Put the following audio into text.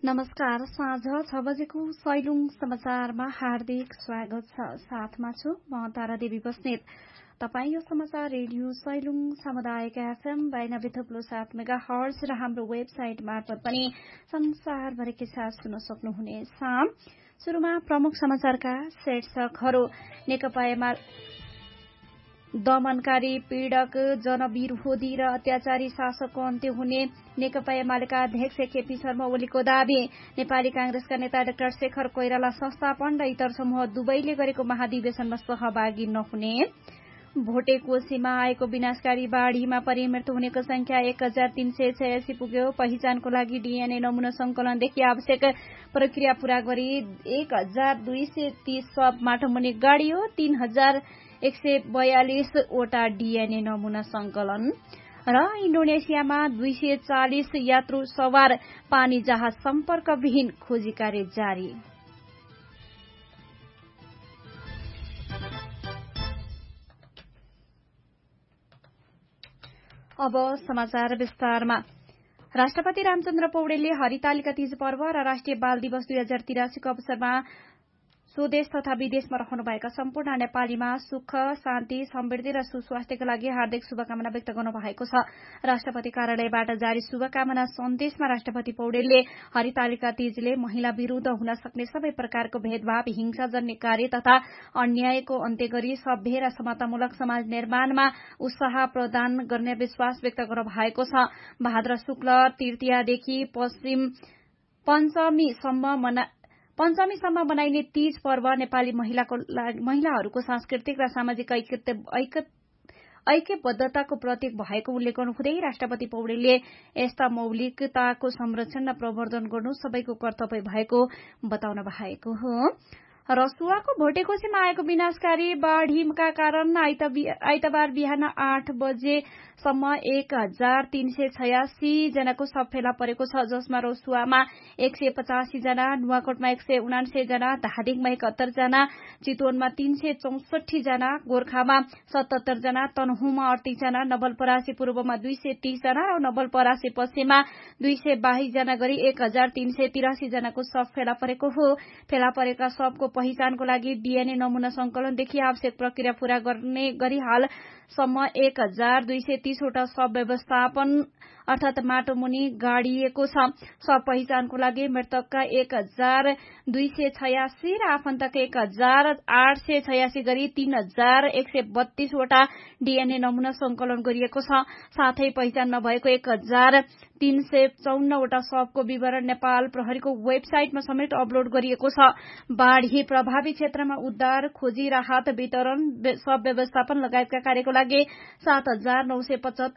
नमस्कार। साँझ 6 बजेको सैलुङ समाचारमा हार्दिक स्वागत छ। साथमा छु म तारा देवी बस्नेत। तपाई यो समाचार रेडियो सैलुङ सामुदायिक एफएम 92.7 मेगाहर्ज र हाम्रो वेबसाइट मार्फत पनि संसारभरिकै साथ सुन्न सक्नुहुनेछ। सुरुमा प्रमुख समाचारका शीर्षकहरू। नेकपा एमाले दमनकारी पीड़क जनविरोधी र अत्याचारी शासकको अन्त्य हुने नेकपा एमालेका अध्यक्ष केपी शर्मा ओलीको दावी। नेपाली कांग्रेसका नेता डाक्टर शेखर कोइराला संस्थापन र इतर समूह दुवैले गरेको महाधिवेशनमा सहभागी नहुने। भोटेकोशीमा आएको विनाशकारी बाढ़ीमा परि मृत्यु हुनेको संख्या 1386 पुग्यो। पहिचानको लागि डीएनए नमूना संकलनदेखि आवश्यक प्रक्रिया पूरा गरी 1230 सब माटोमुनि गाडियो। 3142 वटा डीएनए नमूना संकलन। र इन्डोनेसियामा 240 यात्रु सवार पानी जहाज सम्पर्कविहीन, खोजी कार्य जारी। अब समाचार विस्तारमा। राष्ट्रपति रामचन्द्र पौडेलले हरितालिका तीज पर्व र राष्ट्रिय बाल दिवस 2083 को अवसरमा स्वदेश तथा विदेशमा रहनुभएका सम्पूर्ण नेपालीमा सुख, शान्ति, समृद्धि र सुस्वास्थ्यका लागि हार्दिक शुभकामना व्यक्त गर्नु भएको छ। राष्ट्रपति कार्यालयबाट जारी शुभकामना सन्देशमा राष्ट्रपति पौडेलले हरितालिका तीजले महिला विरूद्ध हुन सक्ने सबै प्रकारको भेदभाव, हिंसाजन्य कार्य तथा अन्यायको अन्त्य गरी सभ्य र समतामूलक समाज निर्माणमा उत्साह प्रदान गर्ने विश्वास व्यक्त गर्नु भएको छ। भाद्र शुक्ल तृतीयादेखि पञ्चमीसम्म मनाइने तीज पर्व नेपाली महिलाहरूको सांस्कृतिक र सामाजिक ऐक्यबद्धताको प्रतीक भएको उल्लेख गर्नुहुँदै राष्ट्रपति पौडेलले यस्ता मौलिकताको संरक्षण र प्रवर्धन गर्नु सबैको कर्तव्य भएको बताउनु भएको हो। रसुवाको भोटेकोशीमा आएको विनाशकारी बाढ़ीका कारण आइतबार बिहान 8 बजेसम्म 1386 जनाको शव फेला परेको छ, जसमा रसुवामा 185 जना, नुवाकोटमा 179 जना, धादिङमा 71 जना, चितवनमा 364 जना, गोर्खामा 77 जना, तनहुमा 38 जना, नवलपरासी पूर्वमा 230 जना र नवलपरासी पश्चिममा 222 जना गरी 1383 जनाको शव फेला परेको हो। फेला परेका शवको पहिचानको लागि डीएनए नमूना संकलनदेखि आवश्यक प्रक्रिया पूरा गर्ने गरी हालसम्म 1230 वटा शव व्यवस्थापन अर्थात माटोमुनि गाडिएको छ। शव पहिचानको लागि मृतकका 1286 र आफन्तका 1886 गरी 3132 वटा डीएनए नमूना संकलन गरिएको छ। साथै पहिचान नभएको 1354 वटा शवको विवरण नेपाल प्रहरीको वेबसाइटमा समेत अपलोड गरिएको छ। बाढ़ी प्रभावित क्षेत्रमा उद्धार, खोजी, राहत, वितरण, शव व्यवस्थापन लगायतका कार्यको लागि 7975